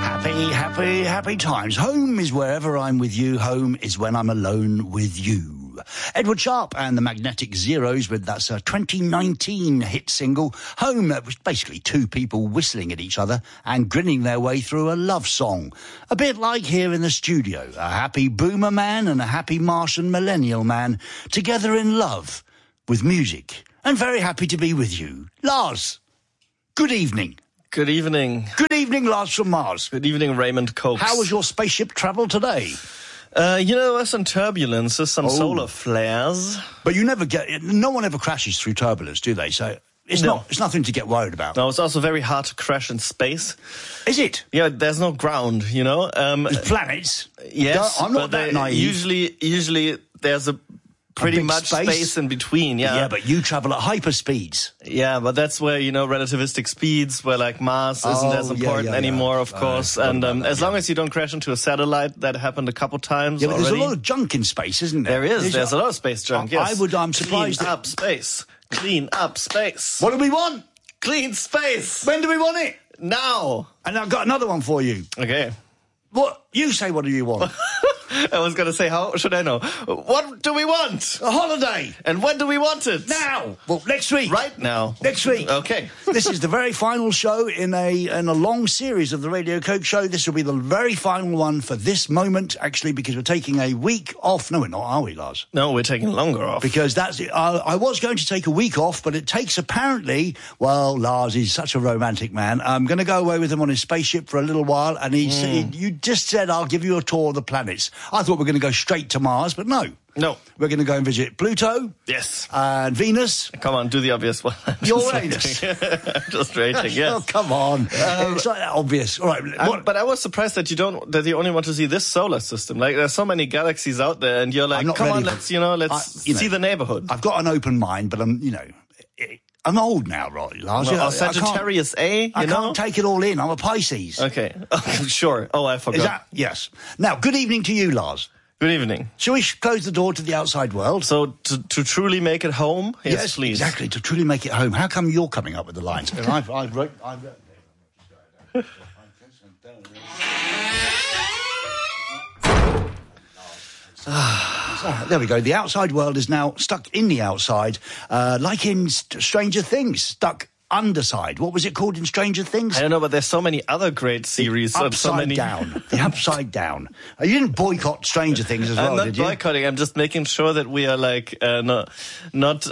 Happy times. Home is wherever I'm with you. Home is when I'm alone with you. Edward Sharpe and the Magnetic Zeros with that's a 2019 hit single, Home. That was basically two people whistling at each other and grinning their way through a love song. A bit like here in the studio, a happy boomer man and a happy Martian millennial man together in love with music. And very happy to be with you. Lars, good evening. Good evening. Good evening, Lars from Mars. Good evening, Raymond Cokes. How was your spaceship travel today? There was some turbulence, some solar flares. But no one ever crashes through turbulence, do they? So it's nothing to get worried about. No, it's also very hard to crash in space. Is it? Yeah, there's no ground, There's planets. Yes. I'm not that naive. Usually there's a pretty much space in between, yeah. Yeah, but you travel at hyper speeds. Yeah, but that's where, relativistic speeds, where like mass isn't as important anymore, of course. And as long as you don't crash into a satellite, that happened a couple times already. There's a lot of junk in space, isn't there? There's a lot of space junk, yes. I'm surprised. Clean up space. Clean up space. What do we want? Clean space. When do we want it? Now. And I've got another one for you. Okay. What? You say, what do you want? I was going to say, how should I know? What do we want? A holiday. And when do we want it? Now. Well, next week. Right now. Next week. Okay. This is the very final show in a long series of the Radio Coke Show. This will be the very final one for this moment, actually, because we're taking a week off. No, we're not, are we, Lars? No, we're taking longer off. Because that's it. I was going to take a week off, but it takes apparently, well, Lars is such a romantic man. I'm going to go away with him on his spaceship for a little while, and you just said, I'll give you a tour of the planets. I thought we were going to go straight to Mars, but no. No. We're going to go and visit Pluto. Yes. And Venus. Come on, do the obvious one. Uranus. I'm just rating, yes. Oh, come on. It's not that obvious. All right. But I was surprised that you only want to see this solar system. Like, there's so many galaxies out there, and you're like, come on, let's see the neighborhood. I've got an open mind, but I'm old now, right, Lars? Sagittarius A, I can't take it all in. I'm a Pisces. Okay. Sure. Oh, I forgot. Yes. Now, good evening to you, Lars. Good evening. Shall we close the door to the outside world? So, to truly make it home? Yes, please. Exactly, to truly make it home. How come you're coming up with the lines? And I've wrote... There we go. The outside world is now stuck in the outside, like in Stranger Things, stuck underside. What was it called in Stranger Things? I don't know, but there's so many other great series. Upside Down. The Upside Down. You didn't boycott Stranger Things as well, did you? I'm not boycotting. I'm just making sure that we are like not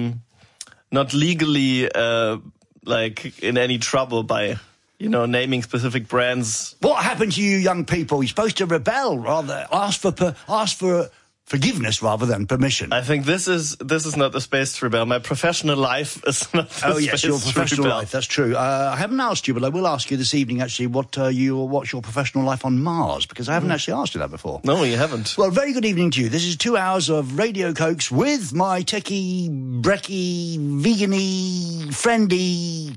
legally like in any trouble by naming specific brands. What happened to you young people? You're supposed to rebel, rather ask for forgiveness rather than permission. I think this is not the space to rebel. My professional life is not the space to rebel. Oh yes, your professional life. That's true. I haven't asked you, but I will ask you this evening. Actually, what's your professional life on Mars? Because I haven't actually asked you that before. No, you haven't. Well, very good evening to you. This is 2 hours of Radio Cokes with my techie, brecky, vegan-y, friendy,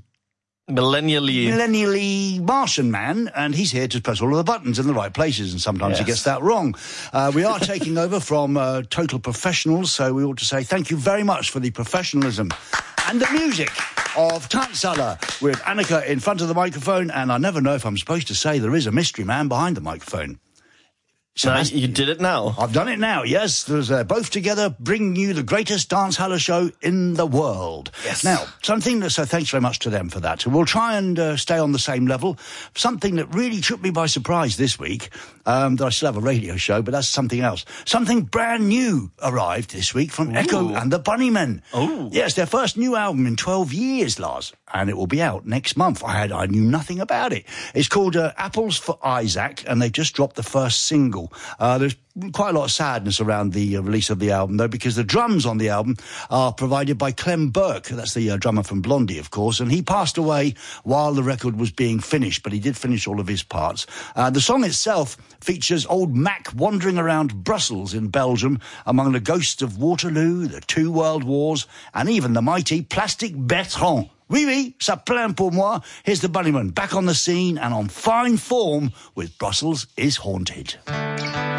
millennially Martian man, and he's here to press all of the buttons in the right places, and sometimes he gets that wrong. We are taking over from total professionals, so we ought to say thank you very much for the professionalism and the music of Tansala with Annika in front of the microphone, and I never know if I'm supposed to say there is a mystery man behind the microphone. So you did it now. I've done it now, yes. There's both together bringing you the greatest dance halla show in the world. Yes. Now, so thanks very much to them for that. We'll try and stay on the same level. Something that really took me by surprise this week, that I still have a radio show, but that's something else. Something brand new arrived this week from Echo and the Bunnymen. Oh. Yes, their first new album in 12 years, Lars. And it will be out next month. I knew nothing about it. It's called Apples for Isaac, and they've just dropped the first single. There's quite a lot of sadness around the release of the album, though, because the drums on the album are provided by Clem Burke. That's the drummer from Blondie, of course, and he passed away while the record was being finished, but he did finish all of his parts. The song itself features old Mac wandering around Brussels in Belgium among the ghosts of Waterloo, the 2 World Wars, and even the mighty Plastic Bertrand. Oui, ça plaint pour moi. Here's the Bunnymen back on the scene and on fine form with Brussels is Haunted.